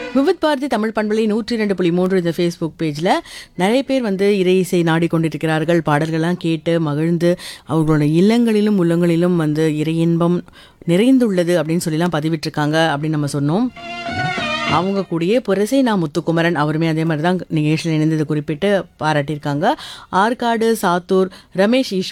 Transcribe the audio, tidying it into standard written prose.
விவித் பாரதி தமிழ் பண்பலை 102.3 இந்த ஃபேஸ்புக் பேஜில் நிறைய பேர் வந்து இறை இசை நாடிக்கொண்டிருக்கிறார்கள். பாடல்கள்லாம் கேட்டு மகிழ்ந்து அவர்களோட இல்லங்களிலும் உள்ளங்களிலும் வந்து இறை இன்பம் நிறைந்துள்ளது அப்படின்னு சொல்லிலாம் பதிவிட்டிருக்காங்க அப்படின்னு நம்ம சொன்னோம். அவங்க கூடயே புரசை நான் முத்துக்குமரன் அவருமே அதே மாதிரி தான் நிகழ்ச்சியில் இணைந்ததை குறிப்பிட்டு பாராட்டியிருக்காங்க. ஆற்காடு, சாத்தூர், ரமேஷ் ஈஸ்வர்